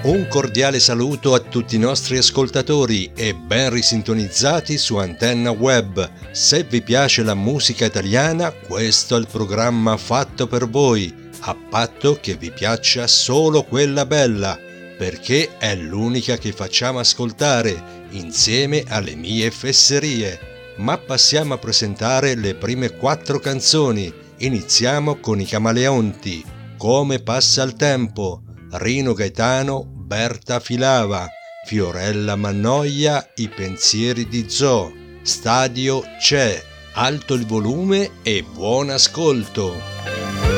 Un cordiale saluto a tutti i nostri ascoltatori e ben risintonizzati su Antenna Web. Se vi piace la musica italiana, questo è il programma fatto per voi, a patto che vi piaccia solo quella bella, perché è l'unica che facciamo ascoltare insieme alle mie fesserie. Ma passiamo a presentare le prime 4 canzoni. Iniziamo con i Camaleonti, Come passa il tempo, Rino Gaetano, Berta Filava, Fiorella Mannoia, I pensieri di Zoe, Stadio c'è, alto il volume e buon ascolto.